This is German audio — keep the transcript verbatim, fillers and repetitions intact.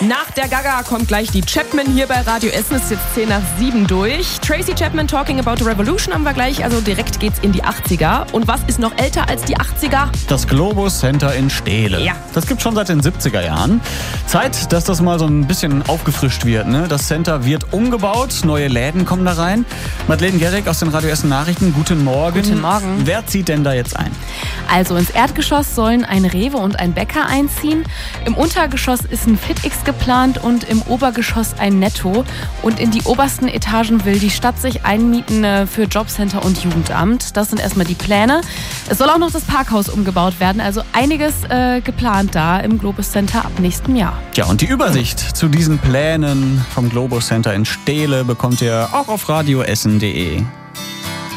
Nach der Gaga kommt gleich die Chapman hier bei Radio Essen. Es ist jetzt zehn nach sieben durch. Tracy Chapman, Talking About a Revolution haben wir gleich. Also direkt geht's in die achtziger. Und was ist noch älter als die achtziger? Das Globus Center in Steele. Ja. Das gibt's schon seit den siebziger Jahren. Zeit, dass das mal so ein bisschen aufgefrischt wird. Ne? Das Center wird umgebaut. Neue Läden kommen da rein. Madeleine Gerrig aus den Radio Essen Nachrichten. Guten Morgen. Guten Morgen. Wer zieht denn da jetzt ein? Also ins Erdgeschoss sollen ein Rewe und ein Bäcker einziehen. Im Untergeschoss ist ein FitX geplant und im Obergeschoss ein Netto. Und in die obersten Etagen will die Stadt sich einmieten für Jobcenter und Jugendamt. Das sind erstmal die Pläne. Es soll auch noch das Parkhaus umgebaut werden. Also einiges äh, geplant da im Globus Center ab nächstem Jahr. Ja, und die Übersicht zu diesen Plänen vom Globus Center in Steele bekommt ihr auch auf radioessen punkt de.